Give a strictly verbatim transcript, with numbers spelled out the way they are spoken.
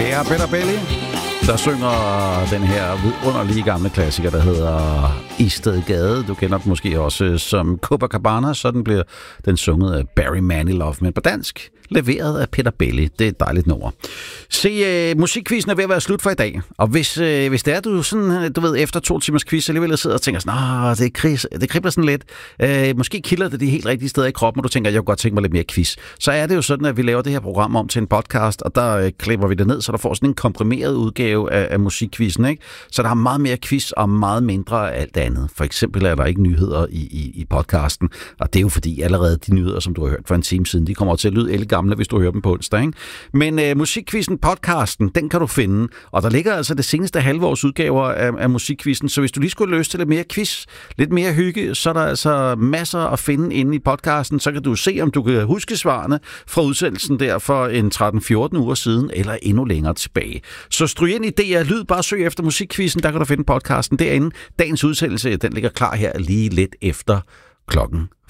Det er Peter Belli, der synger den her vidunderlige gamle klassiker, der hedder Istedgade. Du kender den måske også som Copacabana, så den bliver den sunget af Barry Manilow, men på dansk leveret af Peter Belli. Det er et dejligt nummer. Se, uh, musikquizzen er ved at være slut for i dag. Og hvis, uh, hvis det er, du sådan, du ved, efter to timers quiz alligevel sidder og tænker sådan, det, kris, det kribler sådan lidt. Uh, måske kilder det de helt rigtige steder i kroppen, og du tænker, jeg kunne godt tænke mig lidt mere quiz. Så er det jo sådan, at vi laver det her program om til en podcast, og der uh, klipper vi det ned, så der får sådan en komprimeret udgave af, af musikquizzen, ikke? Så der er meget mere quiz og meget mindre af alt andet. For eksempel er der ikke nyheder i, i, i podcasten, og det er jo fordi allerede de nyheder, som du har hørt for en time siden, de kommer til at lyde ældgamle, hvis du hører dem på onsdag, ikke? Men øh, musikquizzen, podcasten, den kan du finde, og der ligger altså det seneste halve års udgaver af, af musikquizzen, så hvis du lige skulle løse til lidt mere quiz, lidt mere hygge, så er der altså masser at finde inde i podcasten, så kan du se, om du kan huske svarene fra udsendelsen der for en tretten fjorten uger siden, eller endnu længere tilbage. Så stryg ind i D R Lyd, bare søg efter musikquizzen, der kan du finde podcasten derinde. Dagens udsendelse, den ligger klar her lige lidt efter klokken